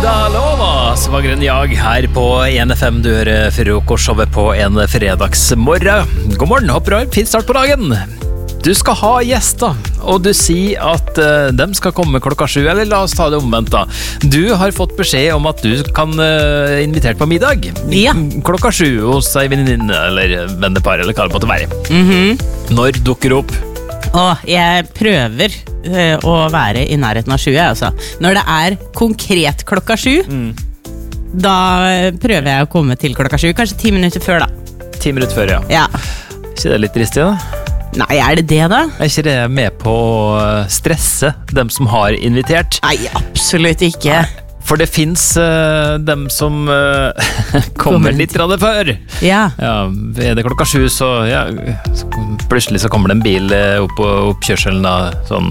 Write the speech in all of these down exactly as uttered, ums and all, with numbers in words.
Udalova, svagren jag her på en F M. Du hører frokostshowet på en fredagsmorgen. God morgen, håper du har en fin start på dagen. Du skal ha gjester, og du sier at uh, de skal komme klokka sju, eller la oss ta det omvendt da. Du har fått beskjed om at du kan uh, invitere på middag. Ja. Klokka sju hos ei venninne, eller vennepar, eller hva det måtte være. Mhm. Når dukker du opp? Og jeg prøver uh, å være i nærheten av sju, altså. Når det er konkret klokka sju, mm. da prøver jeg å komme til klokka sju. Kanskje ti minutter før, da. Ti minutter før, ja. Ja. Ikke det litt dristig, da? Nei, er det det, da? Er ikke det med på å stresse dem som har invitert? Nei, absolutt ikke. Nei. For det finnes uh, dem som uh, kommer litt rann før. Ja. Ja. Er det klokka sju, så, ja, så plutselig så kommer det en bil uh, opp på oppkjørselen da, sånn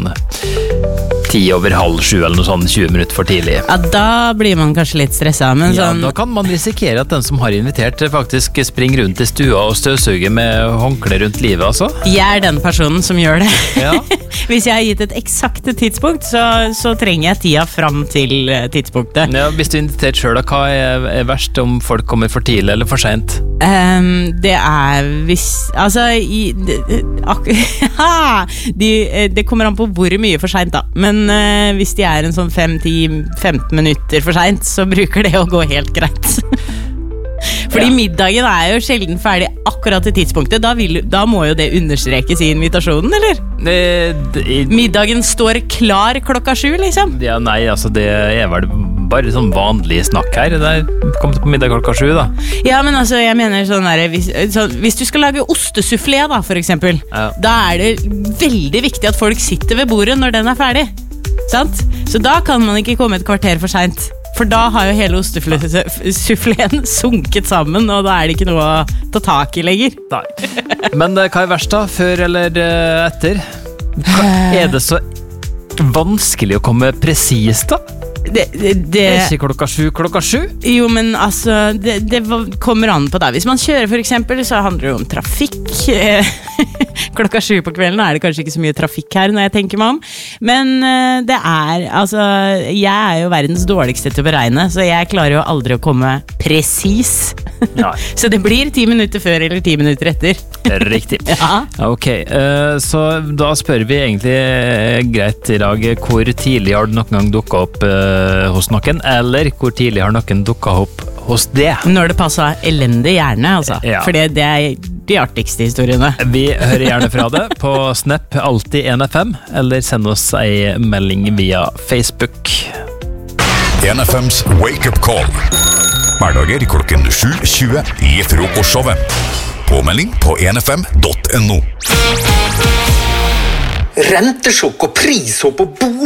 ti over halv sju eller noe sånn, tjue minutter for tidlig. Ja, da blir man kanskje litt stresset, men Ja, sånn... da kan man risikere at den som har invitert faktisk springer rundt i stua og støvsuger med håndkle rundt livet, altså. Jeg er den personen som gjør det. Ja. Hvis jeg har gitt et eksakte tidspunkt, så, så trenger jeg tida fram til tidspunktet. Ja, hvis du er invitert selv, da, hva er, er verst om folk kommer for tidlig eller for sent? Um, det er hvis... Altså, i, det, ak, de, det kommer an på hvor mye for sent da. Men uh, hvis de er en sånn fem til femten minutter for sent, så bruker det å gå helt greit. Fordi ja. Middagen er jo sjelden ferdig akkurat til tidspunktet. Da, vil, da må jo det understrekes i invitasjonen, eller? Det, det, Middagen står klar klokka sju, liksom. Ja, nei, altså det er vel bare sånn vanlig snakk her. Det er kommet på middag klokka sju, da. Ja, men altså, jeg mener sånn der, hvis, så, hvis du skal lage ostesufflé, da, for eksempel, ja. Da er det veldig viktig at folk sitter ved bordet når den er ferdig. Sant? Så da kan man ikke komme et kvarter for sent. For da har jo hele ostesuffleen sunket sammen, og da er det ikke noe å ta tak i lenger. Nei. Men hva er verst da? Før eller etter? Hva, er det så vanskelig å komme presis da? Det, det, det er ikke klokka sju, klokka sju? Jo, men altså, det, det kommer an på deg. Hvis man kjører for eksempel, så handler det om trafikk. Klokka sju på kvelden er det kanskje ikke så mye trafikk her når jeg tenker meg om. Men det er, altså, jeg er jo verdens dårligste til å beregne, så jeg klarer jo aldri å komme presis. Så det blir ti minutter før eller ti minutter etter. Riktig. Ja. Ok, uh, så da spør vi egentlig uh, greit i dag, hvor tidlig har du noen gang dukket opp uh, hos noen, eller hvor tidlig har noen dukket opp hos det? Når det passer elendig gjerne, altså. Ja. For det er de artigste historiene. Vi hører gjerne fra det på Snap, alltid en F M, eller send oss en melding via Facebook. en F M's Wake Up Call. Hverdager klokken sju tjue i frokostshowet. Påmelding på en f m punktum no. Rentesjokk og prishopp og bo